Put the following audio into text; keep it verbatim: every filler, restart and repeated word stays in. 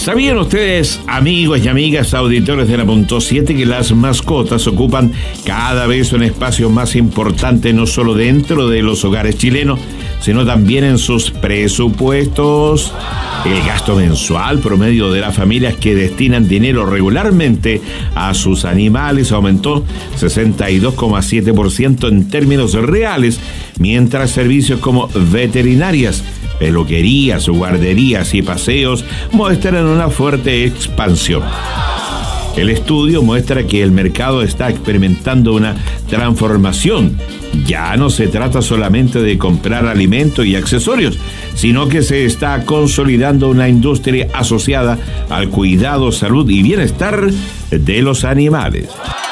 ¿Sabían ustedes, amigos y amigas auditores de la Punto siete, que las mascotas ocupan cada vez un espacio más importante no solo dentro de los hogares chilenos, sino también en sus presupuestos? El gasto mensual promedio de las familias que destinan dinero regularmente a sus animales aumentó sesenta y dos coma siete por ciento en términos reales, mientras servicios como veterinarias, peluquerías, guarderías y paseos muestran una fuerte expansión. El estudio muestra que el mercado está experimentando una transformación. Ya no se trata solamente de comprar alimentos y accesorios, sino que se está consolidando una industria asociada al cuidado, salud y bienestar de los animales.